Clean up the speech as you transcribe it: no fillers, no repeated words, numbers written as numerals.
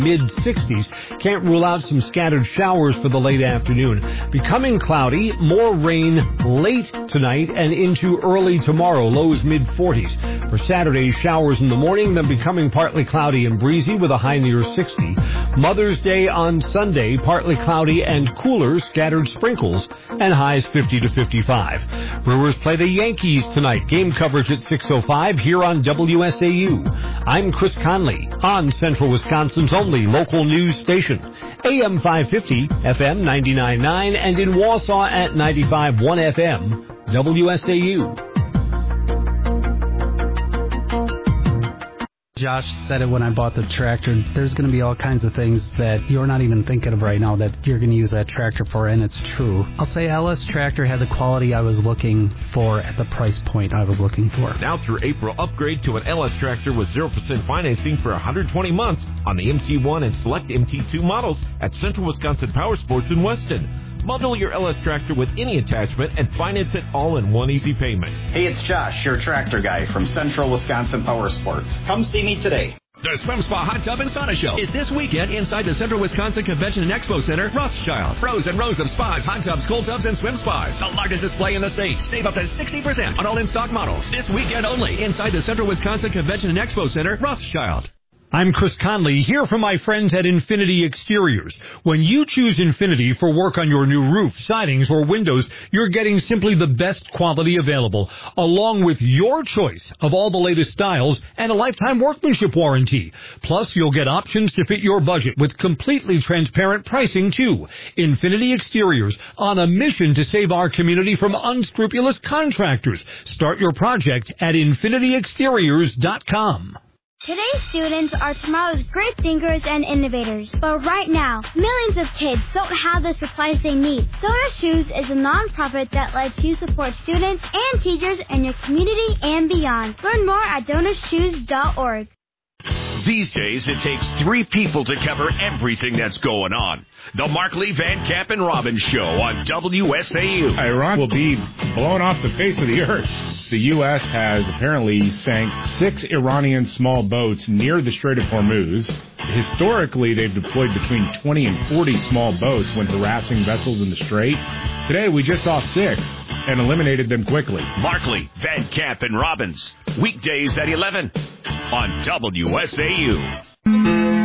mid-60s. Can't rule out some scattered showers for the late afternoon. Becoming cloudy, more rain late tonight and into early tomorrow, lows mid-40s. For Saturday, showers in the morning, then becoming partly cloudy and breezy with a high near 60. Mother's Day on Sunday, partly cloudy and cooler, scattered sprinkles, and highs 50 to 55. Brewers play the Yankees tonight. Game coverage at 6:05 here on WSAU. I'm Chris Conley on Central Wisconsin's only local news station, AM 550, FM 99.9, and in Wausau at 95.1 FM, WSAU. Josh said it when I bought the tractor. There's going to be all kinds of things that you're not even thinking of right now that you're going to use that tractor for, and it's true. I'll say LS Tractor had the quality I was looking for at the price point I was looking for. Now through April, upgrade to an LS Tractor with 0% financing for 120 months on the MT1 and select MT2 models at Central Wisconsin Power Sports in Weston. Bundle your LS Tractor with any attachment and finance it all in one easy payment. Hey, it's Josh, your tractor guy from Central Wisconsin Power Sports. Come see me today. The Swim Spa Hot Tub and Sauna Show is this weekend inside the Central Wisconsin Convention and Expo Center, Rothschild. Rows and rows of spas, hot tubs, cold tubs, and swim spas. The largest display in the state. Save up to 60% on all in-stock models. This weekend only inside the Central Wisconsin Convention and Expo Center, Rothschild. I'm Chris Conley, here from my friends at Infinity Exteriors. When you choose Infinity for work on your new roof, sidings, or windows, you're getting simply the best quality available, along with your choice of all the latest styles and a lifetime workmanship warranty. Plus, you'll get options to fit your budget with completely transparent pricing, too. Infinity Exteriors, on a mission to save our community from unscrupulous contractors. Start your project at infinityexteriors.com. Today's students are tomorrow's great thinkers and innovators. But right now, millions of kids don't have the supplies they need. Donor Shoes is a nonprofit that lets you support students and teachers in your community and beyond. Learn more at DonorShoes.org. These days, it takes 3 people to cover everything that's going on. The Markley, Van Camp, and Robbins Show on WSAU. Iran will be blown off the face of the earth. The U.S. has apparently sank 6 Iranian small boats near the Strait of Hormuz. Historically, they've deployed between 20 and 40 small boats when harassing vessels in the Strait. Today, we just saw 6 and eliminated them quickly. Markley, Van Camp, and Robbins. Weekdays at 11 on WSAU.